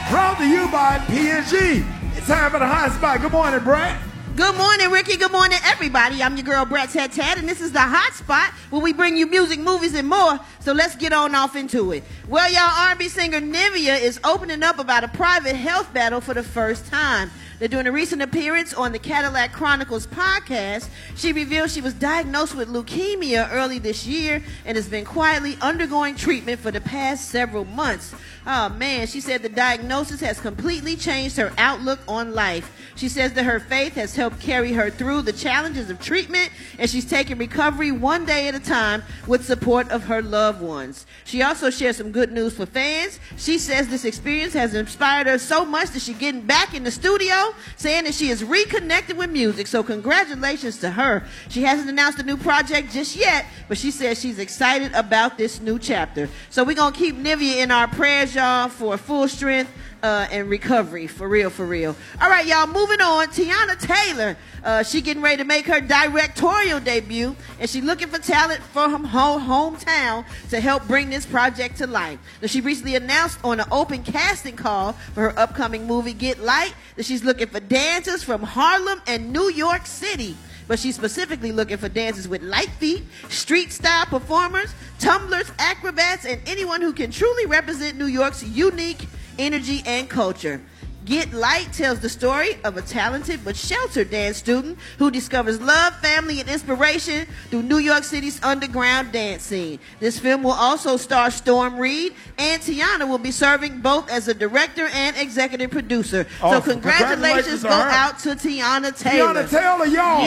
Brought to you by P&G. It's time for the hot spot. Good morning, Brett. Good morning, Ricky. Good morning, everybody. I'm your girl, Brett Tat Tat, and this is the hot spot where we bring you music, movies, and more. So let's get on off into it. Well, y'all, R&B singer Nivea is opening up about a private health battle for the first time. They're doing a recent appearance on the Cadillac Chronicles podcast. She revealed she was diagnosed with leukemia early this year and has been quietly undergoing treatment for the past several months. Oh, man, she said the diagnosis has completely changed her outlook on life. She says that her faith has helped carry her through the challenges of treatment, and she's taking recovery one day at a time with support of her loved ones. She also shared some good news for fans. She says this experience has inspired her so much that she's getting back in the studio, saying that she is reconnected with music. So congratulations to her. She hasn't announced a new project just yet, but she says she's excited about this new chapter. So we're going to keep Nivea in our prayers, y'all, for full strength and recovery. For real, for real. All right, y'all, moving on. Teyana Taylor, she getting ready to make her directorial debut, and she looking for talent from her hometown to help bring this project to life. Now, she recently announced on an open casting call for her upcoming movie, Get Light, that she's looking for dancers from Harlem and New York City. But she's specifically looking for dancers with light feet, street-style performers, tumblers, acrobats, and anyone who can truly represent New York's unique energy and culture. Get Light tells the story of a talented but sheltered dance student who discovers love, family, and inspiration through New York City's underground dance scene. This film will also star Storm Reed, and Teyana will be serving both as a director and executive producer. So congratulations go out to Teyana Taylor. Teyana Taylor, y'all.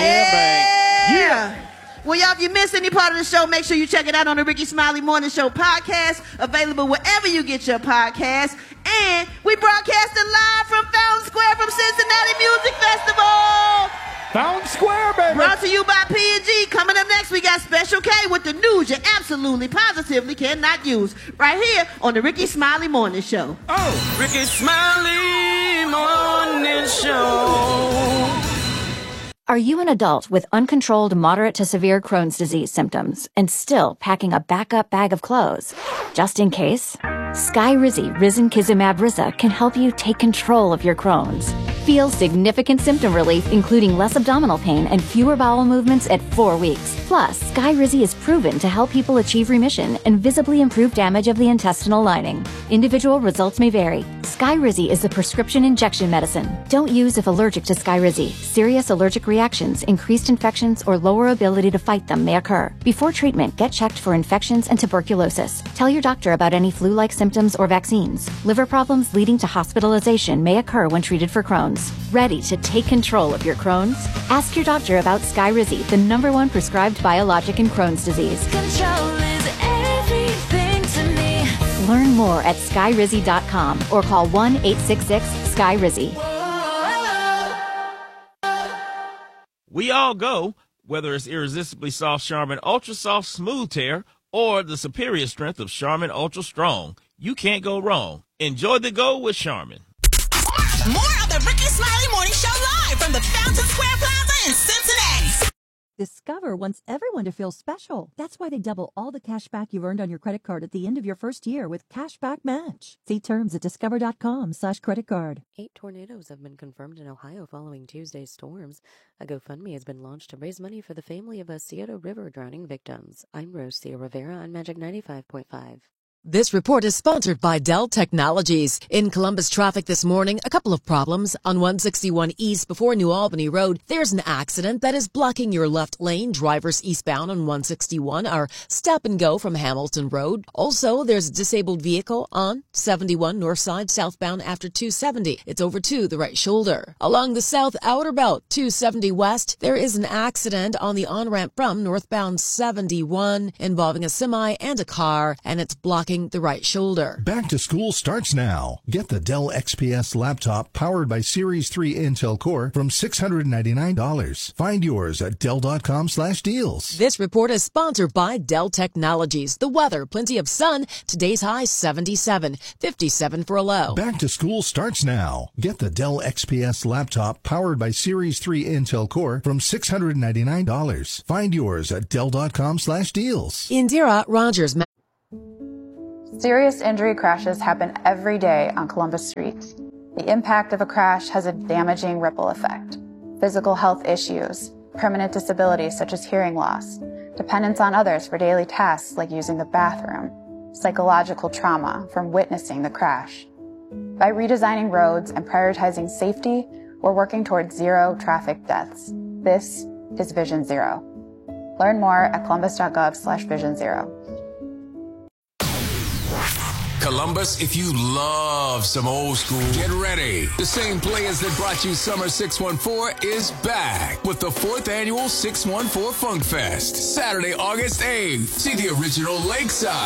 Yeah. Well, y'all, if you missed any part of the show, make sure you check it out on the Ricky Smiley Morning Show podcast, available wherever you get your podcasts. And we broadcasting live from Fountain Square from Cincinnati Music Festival. Fountain Square, baby. Brought to you by P&G. Coming up next, we got Special K with the news you absolutely, positively cannot use. Right here on the Ricky Smiley Morning Show. Oh, Ricky Smiley Morning Show. Are you an adult with uncontrolled moderate to severe Crohn's disease symptoms and still packing a backup bag of clothes? Just in case, Skyrizi Risankizumab Riza can help you take control of your Crohn's. Feel significant symptom relief, including less abdominal pain and fewer bowel movements at 4 weeks. Plus, Skyrizi is proven to help people achieve remission and visibly improve damage of the intestinal lining. Individual results may vary. Skyrizi is a prescription injection medicine. Don't use if allergic to Skyrizi. Serious allergic reactions, increased infections, or lower ability to fight them may occur. Before treatment, get checked for infections and tuberculosis. Tell your doctor about any flu-like symptoms or vaccines. Liver problems leading to hospitalization may occur when treated for Crohn's. Ready to take control of your Crohn's? Ask your doctor about Skyrizi, the #1 prescribed biologic in Crohn's disease. Control is everything to me. Learn more at skyrizi.com or call 1-866-SKYRIZI. We all go, whether it's Irresistibly Soft Charmin Ultra Soft Smooth Tear or the superior strength of Charmin Ultra Strong. You can't go wrong. Enjoy the go with Charmin. More of the Ricky Smiley Morning Show live from the Fountain Square Plaza in Cincinnati. Discover wants everyone to feel special. That's why they double all the cash back you've earned on your credit card at the end of your first year with Cashback Match. See terms at discover.com/creditcard. 8 tornadoes have been confirmed in Ohio following Tuesday's storms. A GoFundMe has been launched to raise money for the family of Scioto River drowning victims. I'm Rocio Rivera on Magic 95.5. This report is sponsored by Dell Technologies. In Columbus traffic this morning, a couple of problems. On 161 East before New Albany Road, there's an accident that is blocking your left lane. Drivers eastbound on 161 are stop and go from Hamilton Road. Also, there's a disabled vehicle on 71 North Side southbound after 270. It's over to the right shoulder. Along the South Outer Belt, 270 West, there is an accident on the on-ramp from northbound 71 involving a semi and a car, and it's blocking the right shoulder. Back to school starts now. Get the Dell XPS laptop powered by Series 3 Intel Core from $699. Find yours at Dell.com/deals. This report is sponsored by Dell Technologies. The weather, plenty of sun. Today's high 77, 57 for a low. Back to school starts now. Get the Dell XPS laptop powered by Series 3 Intel Core from $699. Find yours at Dell.com/deals. Indira Rogers. Serious injury crashes happen every day on Columbus streets. The impact of a crash has a damaging ripple effect. Physical health issues, permanent disabilities such as hearing loss, dependence on others for daily tasks like using the bathroom, psychological trauma from witnessing the crash. By redesigning roads and prioritizing safety, we're working towards zero traffic deaths. This is Vision Zero. Learn more at columbus.gov/Vision Zero. Columbus, if you love some old school, get ready. The same players that brought you Summer 614 is back with the 4th annual 614 Funk Fest. Saturday, August 8th. See the original Lakeside.